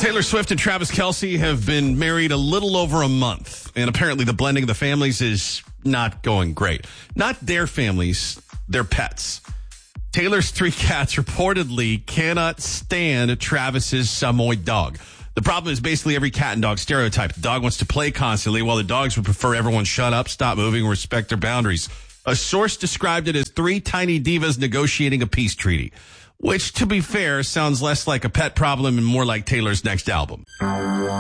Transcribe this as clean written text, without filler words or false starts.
Taylor Swift and Travis Kelce have been married a little over a month, and apparently the blending of the families is not going great. Not their families, their pets. Taylor's 3 cats reportedly cannot stand Travis's Samoyed dog. The problem is basically every cat and dog stereotype. The dog wants to play constantly, while the dogs would prefer everyone shut up, stop moving, respect their boundaries. A source described it as 3 tiny divas negotiating a peace treaty, which, to be fair, sounds less like a pet problem and more like Taylor's next album.